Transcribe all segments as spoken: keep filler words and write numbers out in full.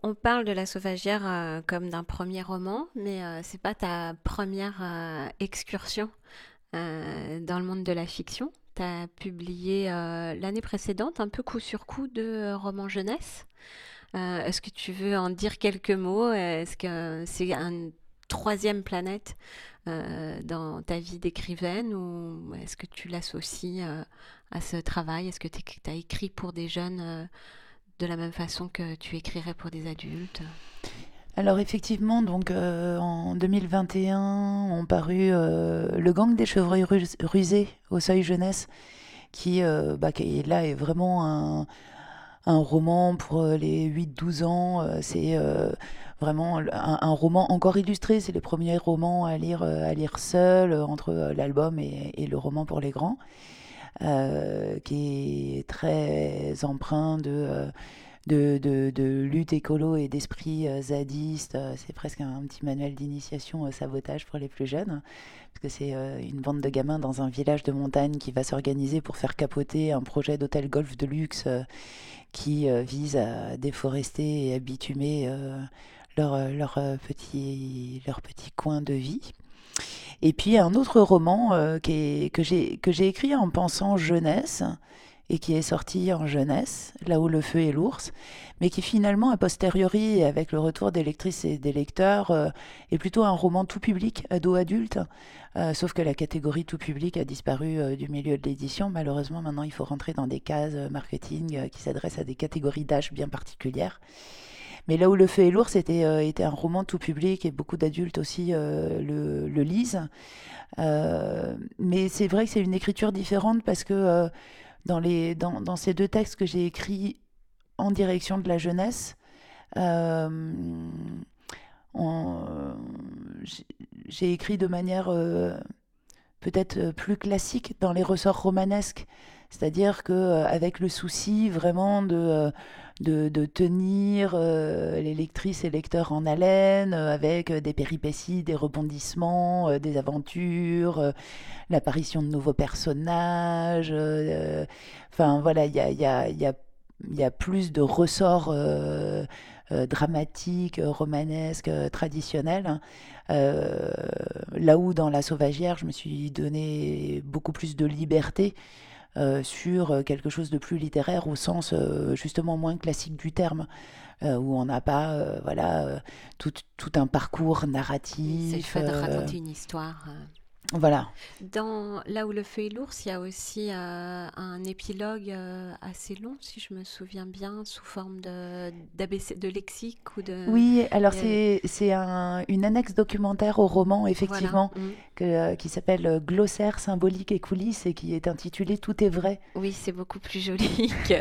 on parle de La Sauvagière euh, comme d'un premier roman, mais euh, c'est pas ta première euh, excursion euh, dans le monde de la fiction. Tu as publié euh, l'année précédente, un peu coup sur coup, deux romans jeunesse. Euh, est-ce que tu veux en dire quelques mots? Est-ce que c'est une troisième planète euh, dans ta vie d'écrivaine ou est-ce que tu l'associes euh, à ce travail? Est-ce que tu as écrit pour des jeunes euh, de la même façon que tu écrirais pour des adultes? Alors effectivement, donc euh, en deux mille vingt et un, ont paru euh, Le Gang des chevreuils rus- rusés au Seuil Jeunesse, qui, euh, bah, qui est- là est vraiment un, un roman pour euh, les huit douze ans. Euh, c'est euh, vraiment un, un roman encore illustré. C'est les premiers romans à lire, euh, à lire seul, euh, entre euh, l'album et, et le roman pour les grands, euh, qui est très empreint de... euh, de, de, de lutte écolo et d'esprit euh, zadiste. Euh, c'est presque un, un petit manuel d'initiation au sabotage pour les plus jeunes, parce que c'est euh, une bande de gamins dans un village de montagne qui va s'organiser pour faire capoter un projet d'hôtel golf de luxe euh, qui euh, vise à déforester et à bitumer euh, leur, euh, leur, euh, petit, leur petit coin de vie. Et puis un autre roman euh, qui est- que j'ai que j'ai écrit en pensant jeunesse et qui est sorti en jeunesse, Là où le feu est l'ours, mais qui finalement, a posteriori, avec le retour des lectrices et des lecteurs, euh, est plutôt un roman tout public, ado-adulte, euh, sauf que la catégorie tout public a disparu euh, du milieu de l'édition. Malheureusement, maintenant, il faut rentrer dans des cases euh, marketing euh, qui s'adressent à des catégories d'âge bien particulières. Mais Là où le feu est lourd, c'était euh, était un roman tout public et beaucoup d'adultes aussi euh, le, le lisent. Euh, mais c'est vrai que c'est une écriture différente parce que euh, dans, les, dans, dans ces deux textes que j'ai écrits en direction de la jeunesse, euh, on- j'ai j'ai écrit de manière euh, peut-être euh, plus classique dans les ressorts romanesques. C'est-à-dire qu'avec le souci vraiment de, euh, de, de tenir euh, les lectrices et lecteurs en haleine, euh, avec euh, des péripéties, des rebondissements, euh, des aventures, euh, l'apparition de nouveaux personnages. euh, Enfin voilà, il y a, il y a, il y a, il y a plus de ressorts euh, euh, dramatiques, euh, romanesques, euh, traditionnels, hein. Euh, Là où dans La Sauvagière, je me suis donné beaucoup plus de liberté euh, sur euh, quelque chose de plus littéraire au sens euh, justement moins classique du terme, euh, où on n'a pas euh, voilà, euh, tout, tout un parcours Oui, c'est le narratif. fait de Euh, raconter une histoire. euh. voilà. Dans Là où le feu est l'ours, il y a aussi euh, un épilogue euh, assez long, si je me souviens bien, sous forme de, d'A B C, de lexique ou de... Oui, alors il y a- c'est c'est un- une annexe documentaire au roman, Voilà. effectivement, Mm. que, euh, qui s'appelle euh, Glossaire symbolique et coulisses et qui est intitulé Tout est vrai. Oui, c'est beaucoup plus joli que...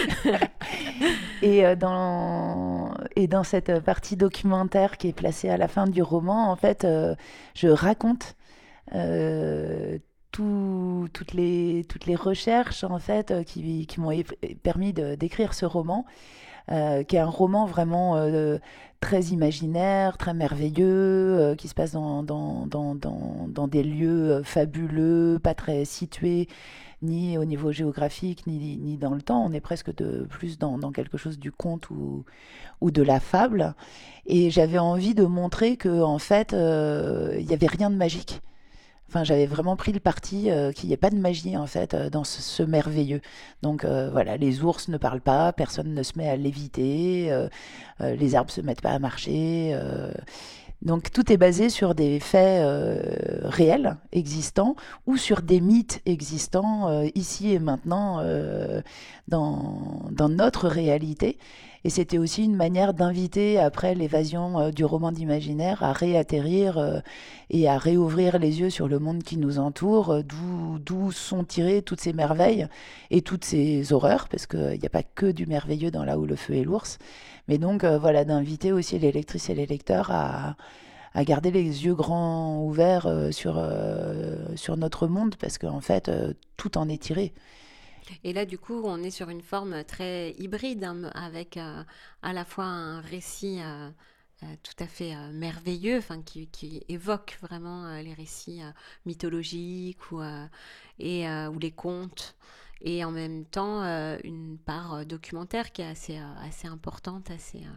Et, euh, dans, et dans cette partie documentaire qui est placée à la fin du roman, en fait, euh, je raconte euh, tout- toutes les, toutes les recherches en fait, euh, qui, qui m'ont é- permis de- d'écrire ce roman, euh, qui est un roman vraiment euh, très imaginaire, très merveilleux, euh, qui se passe dans, dans, dans, dans, dans des lieux euh, fabuleux, pas très situés, ni au niveau géographique, ni, ni dans le temps. On est presque de, plus dans, dans quelque chose du conte ou, ou de la fable. Et j'avais envie de montrer que en fait, euh, il n'y avait rien de magique. Enfin, j'avais vraiment pris le parti euh, qu'il n'y ait pas de magie en fait euh, dans ce, ce merveilleux. Donc euh, voilà, les ours ne parlent pas, personne ne se met à léviter, euh, euh, les arbres se mettent pas à marcher. euh. Donc tout est basé sur des faits euh, réels, existants, ou sur des mythes existants euh, ici et maintenant euh, dans, dans notre réalité. Et c'était aussi une manière d'inviter, après l'évasion euh, du roman d'imaginaire, à réatterrir euh, et à réouvrir les yeux sur le monde qui nous entoure, euh, d'où, d'où sont tirées toutes ces merveilles et toutes ces horreurs, parce qu'il n'y a pas que du merveilleux dans Là où le feu est l'ours. Mais donc euh, voilà, d'inviter aussi les lectrices et les lecteurs à, à garder les yeux grands ouverts euh, sur, euh, sur notre monde, parce qu'en fait, euh, tout en est tiré. Et là, du coup, on est sur une forme très hybride, hein, avec euh, à la fois un récit euh, euh, tout à fait euh, merveilleux, enfin, qui, qui évoque vraiment euh, les récits euh, mythologiques ou, euh, et, euh, ou les contes, et en même temps euh, une part euh, documentaire qui est assez, euh, assez importante, assez, euh,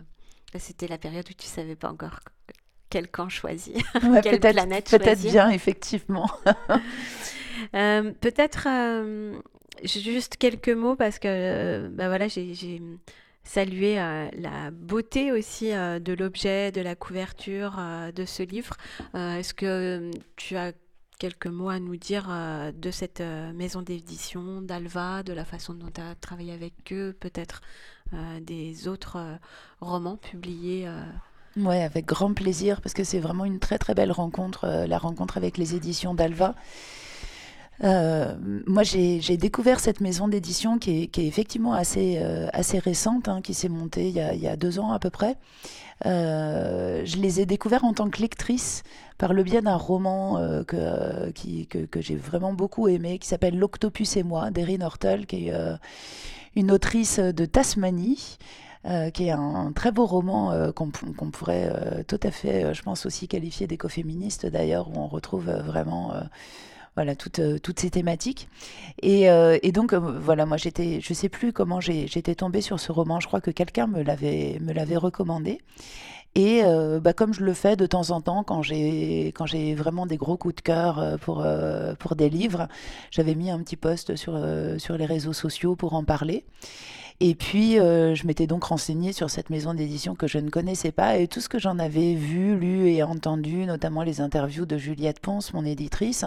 C'était la période où tu savais pas encore quel camp choisir, Ouais, quelle peut-être, planète peut-être choisir. bien, effectivement. Euh, peut-être euh, juste quelques mots parce que euh, bah voilà, j'ai, j'ai salué euh, la beauté aussi euh, de l'objet, de la couverture euh, de ce livre. Euh, est-ce que euh, tu as quelques mots à nous dire euh, de cette euh, maison d'édition, d'Alva, de la façon dont tu as travaillé avec eux, peut-être euh, des autres euh, romans publiés euh, Ouais, avec grand plaisir, parce que c'est vraiment une très très belle rencontre, euh, la rencontre avec les éditions d'Alva. Euh, moi, j'ai j'ai découvert cette maison d'édition qui est, qui est effectivement assez, euh, assez récente, hein, qui s'est montée il y a, il y a deux ans à peu près. Euh, je les ai découverts en tant que lectrice par le biais d'un roman euh, que, euh, qui- que, que j'ai vraiment beaucoup aimé, qui s'appelle L'Octopus et moi, d'Erin Hortel, qui est euh, une autrice de Tasmanie. Euh, qui est un très beau roman euh, qu'on p- qu'on pourrait euh, tout à fait, euh, je pense aussi qualifier d'écoféministe d'ailleurs, où on retrouve euh, vraiment euh, voilà, toutes, euh, toutes ces thématiques. Et, euh, et donc, euh, voilà, moi, j'étais, je sais plus comment j'ai- j'étais tombée sur ce roman. Je crois que quelqu'un me l'avait, me l'avait recommandé. Et euh, bah, comme je le fais de temps en temps, quand j'ai, quand j'ai vraiment des gros coups de cœur euh, pour, euh, pour des livres, j'avais mis un petit post sur, euh, sur les réseaux sociaux pour en parler. Et puis, euh, je m'étais donc renseignée sur cette maison d'édition que je ne connaissais pas. Et tout ce que j'en avais vu, lu et entendu, notamment les interviews de Juliette Ponce, mon éditrice,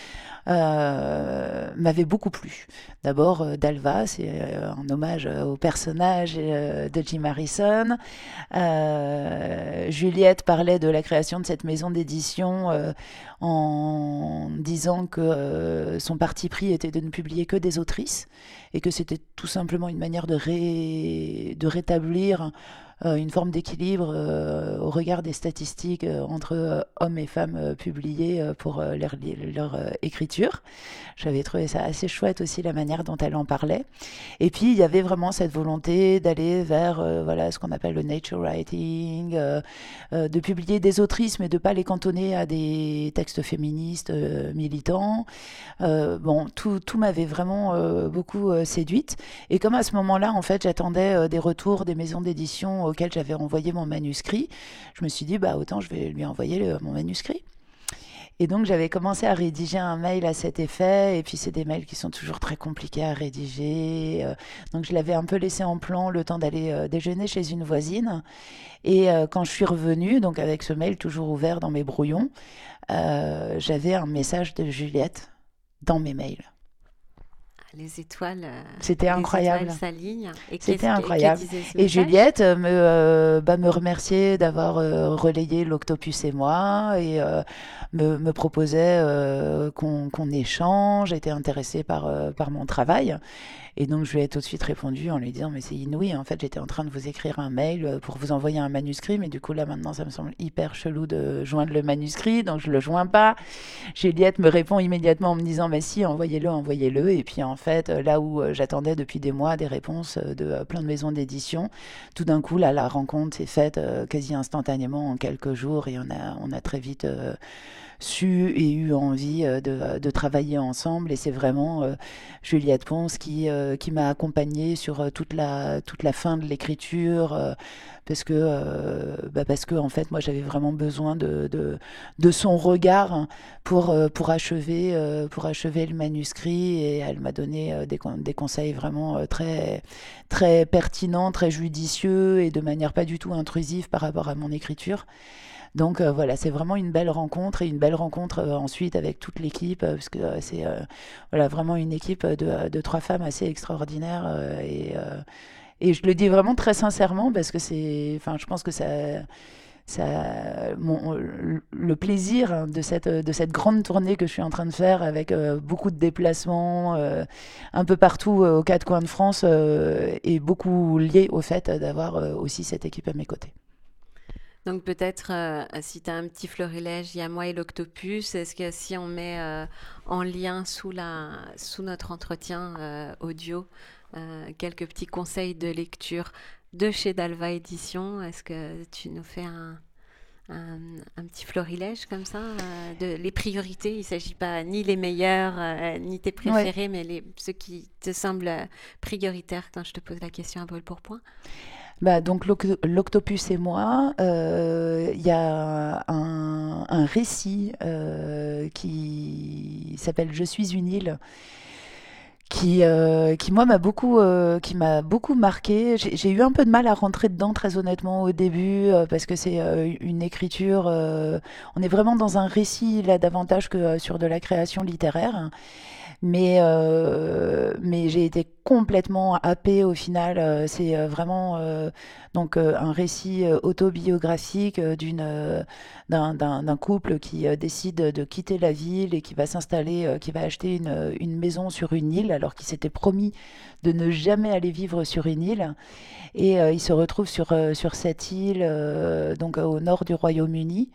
euh, m'avait beaucoup plu. D'abord, euh, Dalva, c'est euh, un hommage euh, au personnage euh, de Jim Harrison. Euh, Juliette parlait de la création de cette maison d'édition euh, en disant que euh, son parti pris était de ne publier que des autrices et que c'était tout simplement une manière de, ré- de rétablir euh, une forme d'équilibre euh, au regard des statistiques euh, entre euh, hommes et femmes euh, publiés euh, pour euh, leur, leur euh, écriture. J'avais trouvé ça assez chouette aussi la manière dont elle en parlait. Et puis il y avait vraiment cette volonté d'aller vers euh, voilà ce qu'on appelle le nature writing, euh, euh, de publier des autrices mais de pas les cantonner à des textes féministes euh, militants. Euh, bon, tout, tout m'avait vraiment euh, beaucoup euh, séduite. Et comme à ce moment-là, en fait, j'attendais euh, des retours des maisons d'édition auxquelles j'avais envoyé mon manuscrit, je me suis dit, bah autant je vais lui envoyer le- mon manuscrit. Et donc j'avais commencé à rédiger un mail à cet effet, et puis c'est des mails qui sont toujours très compliqués à rédiger. euh, donc je l'avais un peu laissé en plan le temps d'aller euh, déjeuner chez une voisine. Et euh, quand je suis revenue, donc avec ce mail toujours ouvert dans mes brouillons, euh, j'avais un message de Juliette dans mes mails. les étoiles, euh, C'était les étoiles incroyable. s'alignent. Et C'était qu'est-ce que, que incroyable. disait ce Et message? Juliette euh, me, euh, bah, me remerciait d'avoir euh, relayé l'Octopus et moi et euh, me, me proposait euh, qu'on qu'on échange, était intéressée par, euh, par mon travail. Et donc je lui ai tout de suite répondu en lui disant mais c'est inouï, en fait j'étais en train de vous écrire un mail euh, pour vous envoyer un manuscrit, mais du coup là maintenant ça me semble hyper chelou de joindre le manuscrit, donc je le joins pas. Juliette me répond immédiatement en me disant mais si, envoyez-le, envoyez-le. Et puis en fait euh, là où euh, j'attendais depuis des mois des réponses euh, de euh, plein de maisons d'édition, tout d'un coup là la rencontre s'est faite euh, quasi instantanément en quelques jours et on a, on a très vite euh, su et eu envie euh, de, de travailler ensemble. Et c'est vraiment euh, Juliette Ponce qui, euh, qui m'a accompagnée sur euh, toute, la, toute la fin de l'écriture. Euh, parce que, euh, bah parce que en fait, moi, j'avais vraiment besoin de, de, de son regard hein, pour, euh, pour, achever, euh, pour achever le manuscrit. Et elle m'a donné euh, des, con- des conseils vraiment euh, très, très pertinents, très judicieux et de manière pas du tout intrusive par rapport à mon écriture. Donc euh, voilà, c'est vraiment une belle rencontre et une belle rencontre euh, ensuite avec toute l'équipe, euh, parce que euh, c'est euh, voilà, vraiment une équipe de, de trois femmes assez extraordinaires. Euh, et, euh, et je le dis vraiment très sincèrement parce que c'est, enfin, je pense que ça, ça, mon, le plaisir hein, de cette, de cette grande tournée que je suis en train de faire avec euh, beaucoup de déplacements euh, un peu partout euh, aux quatre coins de France euh, est beaucoup lié au fait d'avoir euh, aussi cette équipe à mes côtés. Donc peut-être, euh, si tu as un petit florilège, il y a moi et l'octopus. Est-ce que si on met euh, en lien sous, la, sous notre entretien euh, audio euh, quelques petits conseils de lecture de chez Dalva Édition, est-ce que tu nous fais un, un, un petit florilège comme ça euh, de les priorités? Il ne s'agit pas ni les meilleurs, euh, ni tes Ouais. préférés, mais les, ceux qui te semblent prioritaires quand je te pose la question à brûle pour point. Bah, donc l'oc- l'Octopus et moi, euh, il y a un, un récit euh, qui s'appelle Je suis une île, qui, euh, qui moi m'a beaucoup, euh, qui m'a beaucoup marqué. J'ai j'ai eu un peu de mal à rentrer dedans très honnêtement au début euh, parce que c'est euh, une écriture. Euh, on est vraiment dans un récit là davantage que euh, sur de la création littéraire. Mais, euh, mais j'ai été complètement happée au final. Euh, C'est euh, vraiment euh, donc euh, un récit euh, autobiographique euh, d'une, euh, d'un, d'un- d'un couple qui euh, décide de quitter la ville et qui va s'installer, euh, qui va acheter une, une maison sur une île alors qu'il s'était promis de ne jamais aller vivre sur une île. Et euh, il se retrouve sur, euh, sur cette île, euh, donc euh, au nord du Royaume-Uni.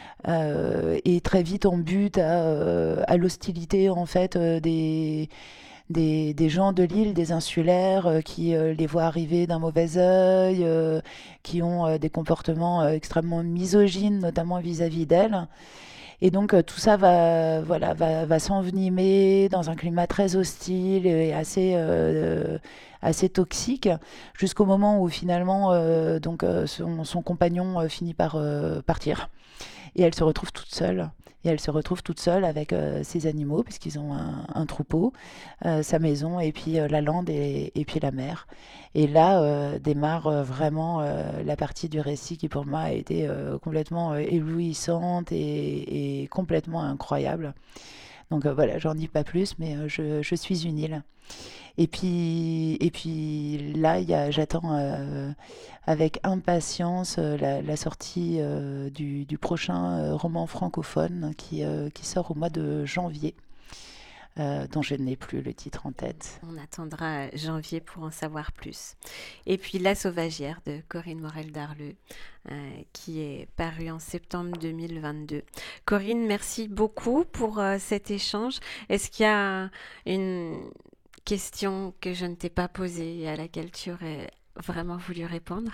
Euh, et très vite on bute à, euh, à l'hostilité en fait euh, des, des, des gens de l'île, des insulaires, euh, qui euh, les voient arriver d'un mauvais œil, euh, qui ont euh, des comportements euh, extrêmement misogynes, notamment vis-à-vis d'elles. Et donc euh, tout ça va, voilà, va, va s'envenimer dans un climat très hostile et assez, euh, assez toxique, jusqu'au moment où finalement euh, donc, euh, son, son compagnon euh, finit par euh, partir. Et elle se retrouve toute seule. Et elle se retrouve toute seule avec euh, ses animaux, puisqu'ils ont un, un troupeau, euh, sa maison, et puis euh, la lande et, et puis la mer. Et là euh, démarre euh, vraiment euh, la partie du récit qui pour moi a été euh, complètement euh, éblouissante et, et complètement incroyable. Donc euh, voilà, j'en dis pas plus, mais euh, je, je suis une île. Et puis, et puis là, il y a, j'attends euh, avec impatience euh, la, la sortie euh, du, du prochain euh, roman francophone qui, euh, qui sort au mois de janvier, euh, dont je n'ai plus le titre en tête. On attendra janvier pour en savoir plus. Et puis La Sauvagière de Corinne Morel-Darleux, euh, qui est paru en septembre deux mille vingt-deux. Corinne, merci beaucoup pour euh, cet échange. Est-ce qu'il y a une question que je ne t'ai pas posée et à laquelle tu aurais vraiment voulu répondre?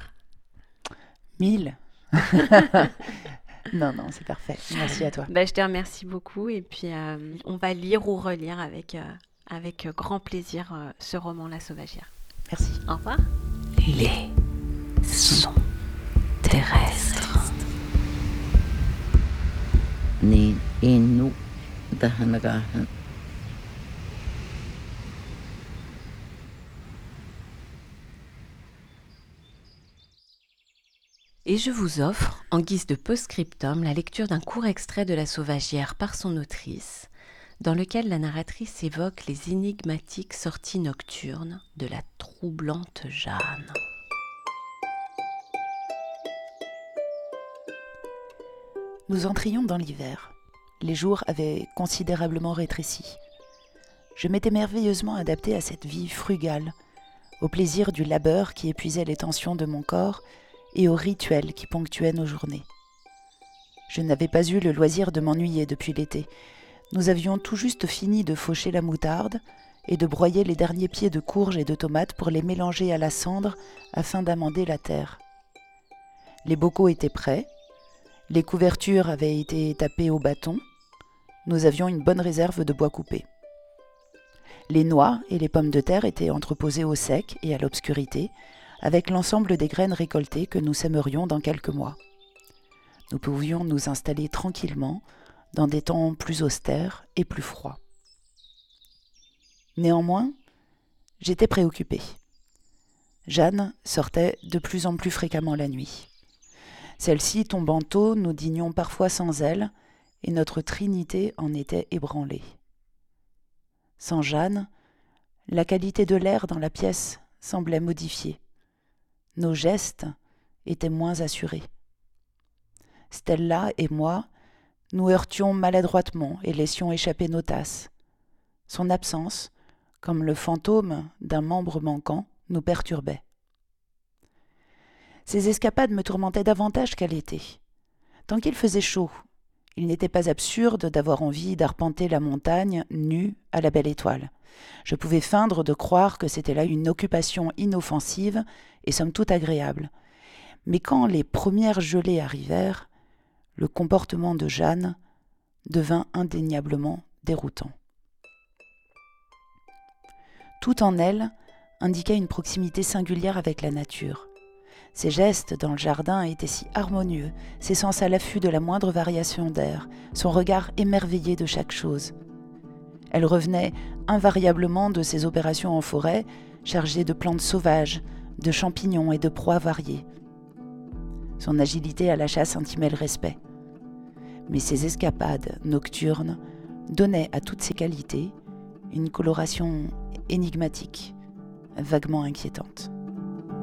Mille. Non, non, c'est parfait. Merci à toi. Ben, je te remercie beaucoup et puis euh, on va lire ou relire avec, euh, avec grand plaisir euh, ce roman La Sauvagière. Merci. Au revoir. Les sons terrestres. Ni inu dahanagahan. Et je vous offre, en guise de post-scriptum, la lecture d'un court extrait de La Sauvagière par son autrice, dans lequel la narratrice évoque les énigmatiques sorties nocturnes de la troublante Jeanne. Nous entrions dans l'hiver. Les jours avaient considérablement rétréci. Je m'étais merveilleusement adaptée à cette vie frugale, au plaisir du labeur qui épuisait les tensions de mon corps et aux rituels qui ponctuaient nos journées. Je n'avais pas eu le loisir de m'ennuyer depuis l'été. Nous avions tout juste fini de faucher la moutarde et de broyer les derniers pieds de courge et de tomates pour les mélanger à la cendre afin d'amender la terre. Les bocaux étaient prêts, les couvertures avaient été tapées au bâton, nous avions une bonne réserve de bois coupé. Les noix et les pommes de terre étaient entreposées au sec et à l'obscurité, avec l'ensemble des graines récoltées que nous sèmerions dans quelques mois. Nous pouvions nous installer tranquillement dans des temps plus austères et plus froids. Néanmoins, j'étais préoccupée. Jeanne sortait de plus en plus fréquemment la nuit. Celle-ci tombant tôt, nous dînions parfois sans elle, et notre trinité en était ébranlée. Sans Jeanne, la qualité de l'air dans la pièce semblait modifiée. Nos gestes étaient moins assurés. Stella et moi, nous heurtions maladroitement et laissions échapper nos tasses. Son absence, comme le fantôme d'un membre manquant, nous perturbait. Ces escapades me tourmentaient davantage qu'à l'été. Tant qu'il faisait chaud, il n'était pas absurde d'avoir envie d'arpenter la montagne nue à la belle étoile. Je pouvais feindre de croire que c'était là une occupation inoffensive et somme toute agréable. Mais quand les premières gelées arrivèrent, le comportement de Jeanne devint indéniablement déroutant. Tout en elle indiquait une proximité singulière avec la nature. Ses gestes dans le jardin étaient si harmonieux, ses sens à l'affût de la moindre variation d'air, son regard émerveillé de chaque chose. Elle revenait invariablement de ses opérations en forêt, chargée de plantes sauvages, de champignons et de proies variées. Son agilité à la chasse intimait le respect. Mais ses escapades nocturnes donnaient à toutes ses qualités une coloration énigmatique, vaguement inquiétante.